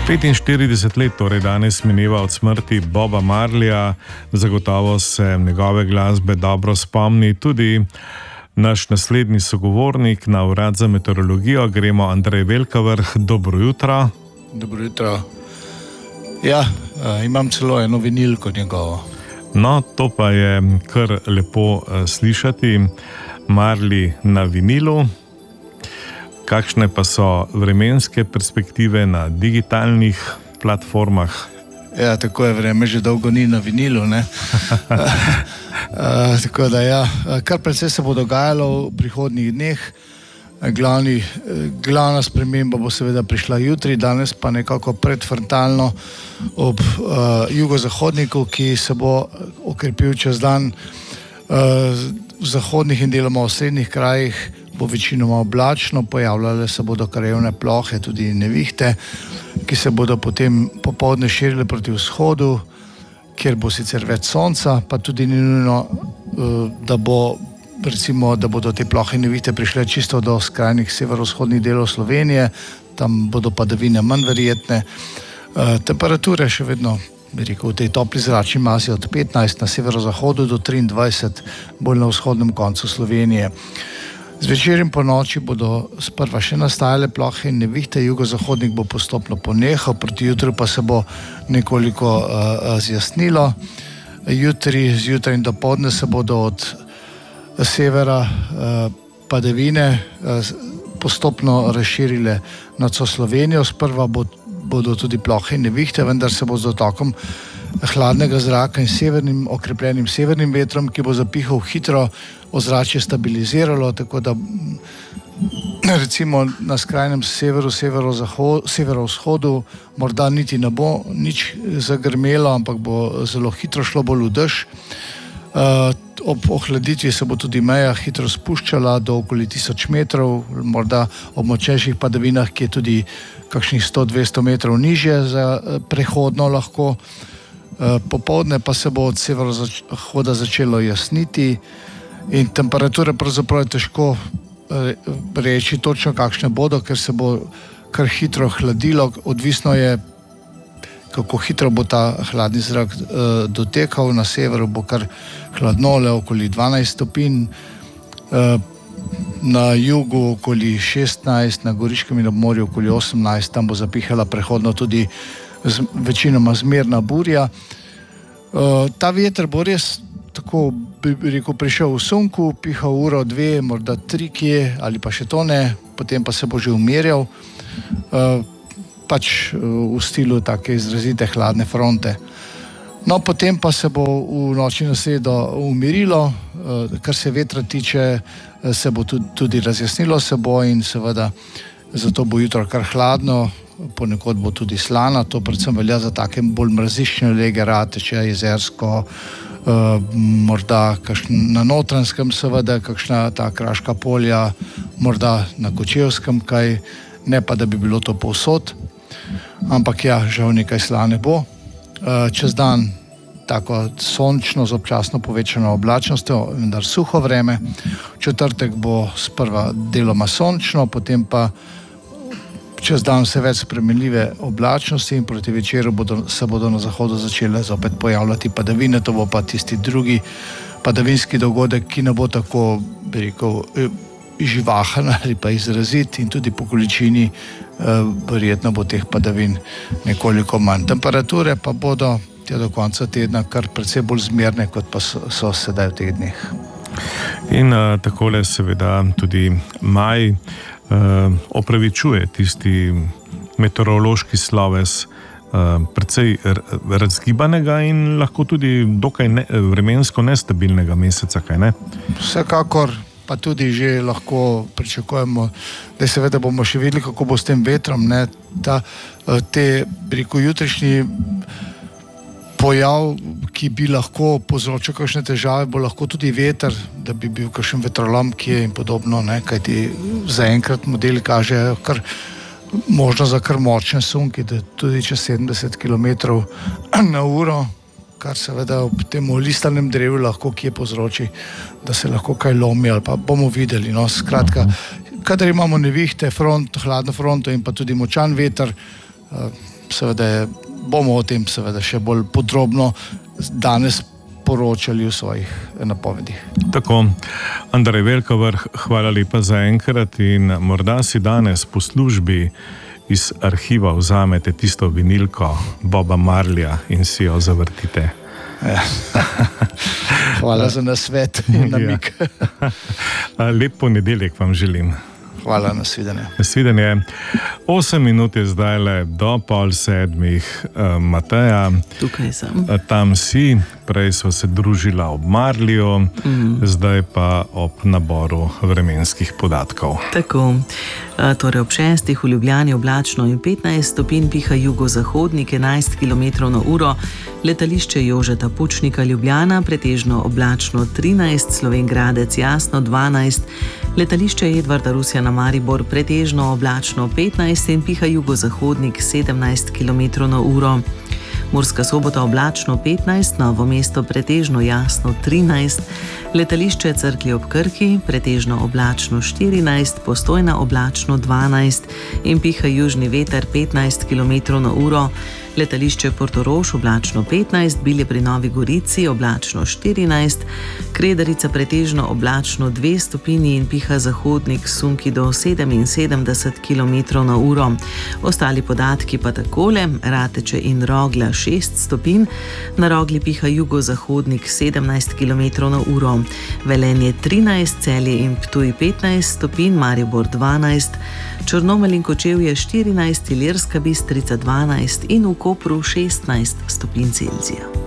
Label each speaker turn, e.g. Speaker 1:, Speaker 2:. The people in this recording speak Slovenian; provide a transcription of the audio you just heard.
Speaker 1: 45 let, torej danes mineva od smrti Boba Marleya, zagotovo se njegove glasbe dobro spomni tudi naš naslednji sogovornik na Urad za meteorologijo. Gremo Andrej Velkavrh, dobro jutro.
Speaker 2: Dobro jutro. Ja, imam celo eno vinilko njegovo.
Speaker 1: No, to pa je kar lepo slišati. Marley na vinilu. Kakšne pa so vremenske perspektive na digitalnih platformah?
Speaker 2: Ja, tako je, vreme že dolgo ni na vinilu, ne? Tako da ja, kar precej se bo dogajalo v prihodnjih dneh. Glavna sprememba bo seveda prišla jutri, danes pa nekako predfrontalno ob jugozahodniku, ki se bo okrepil čez dan. V zahodnih in deloma v srednjih krajih bo večinoma oblačno, pojavljale se bodo krajevne plohe, tudi nevihte, ki se bodo potem popoldne širile proti vzhodu, kjer bo sicer več sonca, pa tudi ni nujno, da bodo te plohe in nevihte prišle čisto do skrajnih severovzhodnih delov Slovenije, tam bodo padavine manj verjetne. Temperature še vedno, bi rekel, v tej topli zračni masi od 15 na severozahodu do 23, bolj na vzhodnem koncu Slovenije. Zvečer in po noči bodo sprva še nastajale plohe in nevihte, jugozahodnik bo postopno ponehal, proti jutru pa se bo nekoliko zjasnilo. Zjutraj in dopoldne se bodo od severa padavine postopno razširile nad vso Slovenijo. Sprva bodo tudi plohe in nevihte, vendar se bo z dotokom hladnega zraka in okrepljenim severnim vetrom, ki bo zapihal hitro, ozračje stabiliziralo, tako da recimo na skrajnem severu, severovzhodu morda niti ne bo nič zagrmelo, ampak bo zelo hitro šlo bolj v dež. Ob ohladitvi se bo tudi meja hitro spuščala do okoli 1000 metrov, morda ob močnejših padavinah, ki je tudi kakšnih 100-200 metrov nižje za prehodno lahko. Popoldne pa se bo od severozahoda začelo jasniti in temperature pravzaprav je težko reči točno kakšne bodo, ker se bo kar hitro hladilo. Odvisno je, kako hitro bo ta hladni zrak dotekal. Na severu bo kar hladno, le okoli 12 stopinj, na jugu okoli 16, na Goriškem in ob morju okoli 18, tam bo zapihala prehodno tudi večinoma zmerna burja. Ta veter bo res, tako bi rekel, prišel v sunku, pihal uro, dve, morda 3 kje, ali pa še to ne, potem pa se bo že umirjal, pač v stilu take izrazite hladne fronte. No, potem pa se bo v noči na sredo umirilo, kar se vetra tiče, se bo tudi razjasnilo se bo in seveda zato bo jutro kar hladno, ponekod bo tudi slana, to predvsem velja za take bolj mraziščne lege, Rateče, Jezersko, morda na Notranjskem seveda, kakšna ta kraška polja, morda na Kočevskem kaj, ne pa da bi bilo to povsod, ampak ja, žal nekaj slane bo. Čez dan tako sončno z občasno povečano oblačnostjo, vendar suho vreme. V četrtek bo sprva deloma sončno, potem pa čez dan vse več spremenljive oblačnosti in proti večeru se bodo na zahodu začele zopet pojavljati padavine. To bo pa tisti drugi padavinski dogodek, ki ne bo tako, bi rekel, živahen ali pa izrazit in tudi po količini verjetno bo teh padavin nekoliko manj. Temperature pa bodo do konca tedna kar precej bolj zmerne, kot pa so sedaj v teh dneh.
Speaker 1: In takole seveda tudi maj opravičuje tisti meteorološki sloves precej razgibanega in lahko tudi dokaj vremensko nestabilnega meseca, kaj ne?
Speaker 2: Vsekakor pa tudi že lahko pričakujemo, da seveda bomo še videli, kako bo s tem vetrom, ne? Jutrišnji pojav, ki bi lahko povzročil kakšne težave, bo lahko tudi veter, da bi bil kakšen vetrolom, ki je in podobno, ne? Kajti zaenkrat modeli kažejo kar možno za kar močne sunki, da tudi čez 70 km na uro, kar seveda ob tem listanem drevu lahko kje povzroči, da se lahko kaj lomi ali pa bomo videli. No, skratka, kadar imamo nevihte, hladno fronto in pa tudi močan veter, seveda bomo o tem seveda še bolj podrobno danes poročali v svojih napovedih.
Speaker 1: Tako, Andrej Velkovrh, hvala lepa za enkrat in morda si danes po službi iz arhiva vzamete tisto vinilko Boba Marleya in si jo zavrtite.
Speaker 2: Ja. Hvala za nasvet in namig.
Speaker 1: Lep ponedeljek vam želim.
Speaker 2: Hvala, nasvidenje.
Speaker 1: Nasvidenje. 8 minut je zdaj le do 6:30. Mateja.
Speaker 3: Tukaj sem.
Speaker 1: Tam si, prej sva se družila ob Marliju, zdaj pa ob naboru vremenskih podatkov.
Speaker 3: Tako, torej ob 6. v Ljubljani oblačno in 15 stopinj, piha jugozahodnik 11 km/h, letališče Jožeta Pučnika Ljubljana pretežno oblačno 13, Slovenj Gradec jasno 12, letališče Edvarda Rusjana Maribor pretežno oblačno 15 in piha jugozahodnik 17 km/h. Murska Sobota oblačno 15, Novo mesto pretežno jasno 13, letališče Cerklje ob Krki pretežno oblačno 14, Postojna oblačno 12 in piha južni veter 15 km/h, letališče Portorož oblačno 15, Bilje pri Novi Gorici oblačno 14, Kredarica pretežno oblačno 2 stopinji in piha zahodnik sunki do 77 km/h. Ostali podatki pa takole: Rateče in Rogla 6 stopinj, na Rogli piha jugozahodnik 17 km/h, Velenje 13, Celje in Ptuj 15 stopinj, Maribor 12, Črnomelj in Kočevje 14, Ilirska Bistrica 12 in v Kopru 16 stopinj Celzija.